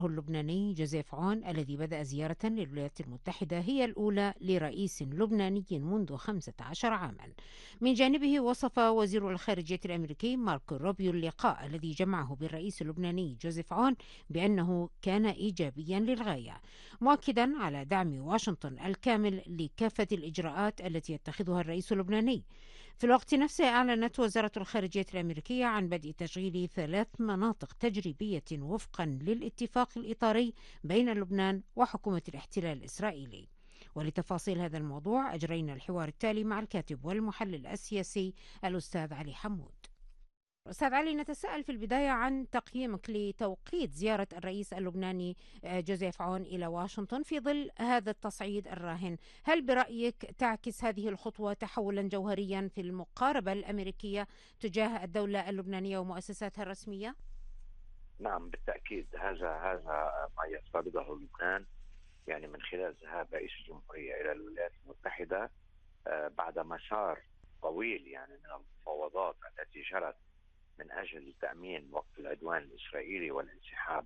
اللبناني جوزيف عون الذي بدأ زيارة للولايات المتحدة هي الأولى لرئيس لبناني منذ 15 عاما. من جانبه وصف وزير الخارجية الأمريكي ماركو روبيو اللقاء الذي جمعه بالرئيس اللبناني جوزيف عون بأنه كان إيجابيا للغاية، مؤكدا على دعم واشنطن الكامل لكافة الإجراءات التي يتخذها الرئيس اللبناني. في الوقت نفسه أعلنت وزارة الخارجية الأمريكية عن بدء تشغيل 3 مناطق تجريبية وفقا للاتفاق الإطاري بين لبنان وحكومة الاحتلال الإسرائيلي. ولتفاصيل هذا الموضوع أجرينا الحوار التالي مع الكاتب والمحلل السياسي الأستاذ علي حمود. أستاذ علي، نتساءل في البداية عن تقييمك لتوقيت زيارة الرئيس اللبناني جوزيف عون إلى واشنطن في ظل هذا التصعيد الراهن. هل برأيك تعكس هذه الخطوة تحولا جوهريا في المقاربة الأمريكية تجاه الدولة اللبنانية ومؤسساتها الرسمية؟ نعم، بالتأكيد هذا ما يفترضه لبنان، يعني من خلال ذهاب رئيس الجمهورية إلى الولايات المتحدة بعد مسار طويل يعني من المفاوضات التي جرت من أجل تأمين وقف العدوان الإسرائيلي والانسحاب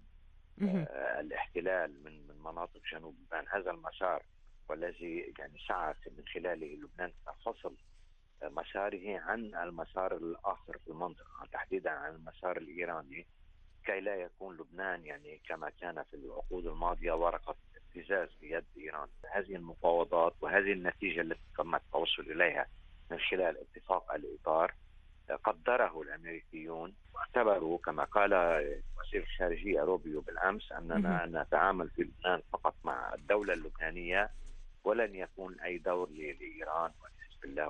الاحتلال من مناطق جنوب لبنان. هذا المسار والذي يعني سعى من خلاله لبنان فصل مساره عن المسار الآخر في المنطقة، تحديدا عن المسار الإيراني، كي لا يكون لبنان يعني كما كان في العقود الماضية ورقة ابتزاز بيد إيران. هذه المفاوضات وهذه النتيجة التي تم التوصل إليها من خلال اتفاق الإطار قدره الأمريكيون واعتبروا كما قال وزير الخارجية روبيو بالأمس أننا نتعامل في لبنان فقط مع الدولة اللبنانية، ولن يكون أي دور لإيران ولحزب الله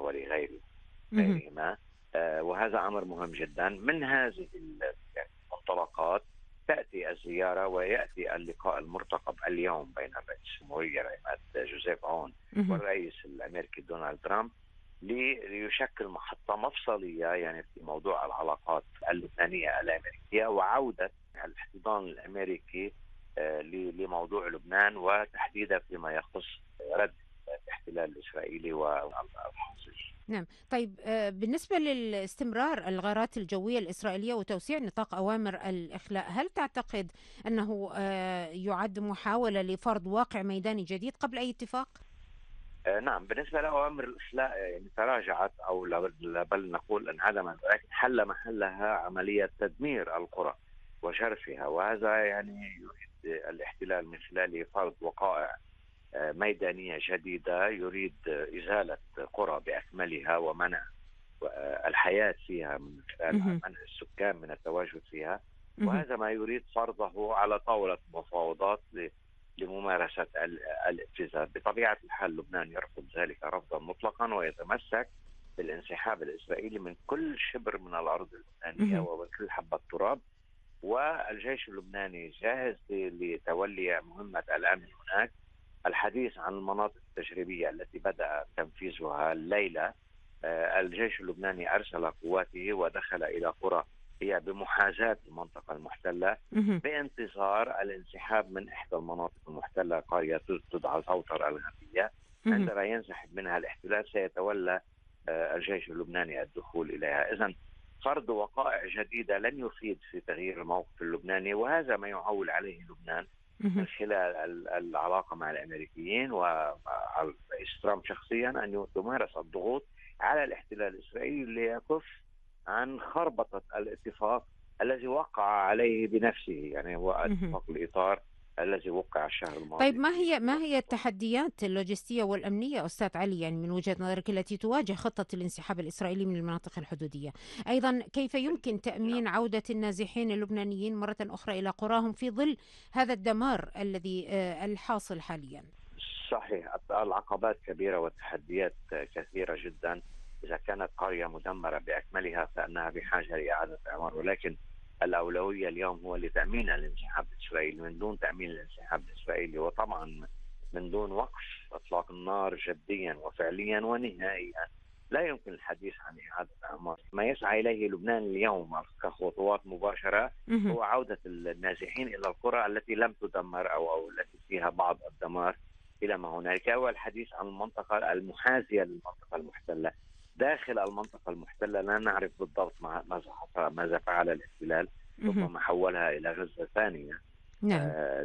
ولغيرهما. وهذا أمر مهم جدا. من هذه المنطلقات تأتي الزيارة ويأتي اللقاء المرتقب اليوم بين الرئيس الجمهورية جوزيف عون والرئيس الأمريكي دونالد ترامب ليشكل محطة مفصلية يعني في موضوع العلاقات اللبنانية الأمريكية وعودة الاحتضان الأمريكي لموضوع لبنان، وتحديدا فيما يخص رد الاحتلال الإسرائيلي والحاصل. نعم، طيب بالنسبة للاستمرار الغارات الجوية الإسرائيلية وتوسيع نطاق أوامر الإخلاء، هل تعتقد أنه يعد محاولة لفرض واقع ميداني جديد قبل أي اتفاق؟ نعم، بالنسبة لأوامر الإخلاء يعني تراجعت أو بل نقول انعدمت، ولكن حل محلها عملية تدمير القرى وشرفها، وهذا يعني يريد الاحتلال من خلال فرض وقائع ميدانية جديدة، يريد إزالة قرى بأكملها ومنع الحياة فيها من خلال منع السكان من التواجد فيها. وهذا ما يريد فرضه على طاولة مفاوضات لممارسة الابتزاز. بطبيعة الحال لبنان يرفض ذلك رفضا مطلقا ويتمسك بالانسحاب الإسرائيلي من كل شبر من الأرض اللبنانية ومن كل حبة تراب، والجيش اللبناني جاهز لتولي مهمة الأمن هناك. الحديث عن المناطق التجريبية التي بدأ تنفيذها الليلة، الجيش اللبناني أرسل قواته ودخل إلى قرى هي بمحاذاة المنطقة المحتلة بانتظار الانسحاب من إحدى المناطق المحتلة، قرية تدعى الأوتر الغربية. عندما ينسحب منها الاحتلال سيتولى الجيش اللبناني الدخول إليها. إذن فرض وقائع جديدة لن يفيد في تغيير الموقف اللبناني، وهذا ما يعول عليه لبنان من خلال العلاقة مع الأمريكيين ومع الرئيس ترامب شخصيا أن تمارس الضغوط على الاحتلال الإسرائيلي ليكف عن خربطة الاتفاق الذي وقع عليه بنفسه، يعني هو اتفاق الإطار الذي وقع الشهر الماضي. طيب ما هي التحديات اللوجستية والأمنية أستاذ علي، يعني من وجهة نظرك التي تواجه خطة الانسحاب الإسرائيلي من المناطق الحدودية؟ أيضا كيف يمكن تأمين عودة النازحين اللبنانيين مرة أخرى إلى قراهم في ظل هذا الدمار الذي الحاصل حاليا؟ صحيح، العقبات كبيرة والتحديات كثيرة جدا. إذا كانت قرية مدمرة بأكملها فإنها بحاجة لإعادة إعمار، ولكن الأولوية اليوم هو لتأمين الانسحاب الإسرائيلي. من دون تأمين الانسحاب الإسرائيلي وطبعا من دون وقف إطلاق النار جديا وفعليا ونهائيا لا يمكن الحديث عن إعادة إعمار. ما يسعى إليه لبنان اليوم كخطوات مباشرة هو عودة النازحين إلى القرى التي لم تدمر أو التي فيها بعض الدمار إلى ما هنالك. والحديث عن المنطقة المحاذية للمنطقة المحتلة. داخل المنطقة المحتلة لا نعرف بالضبط ماذا فعل الاحتلال، ربما حولها إلى غزة ثانية. نعم.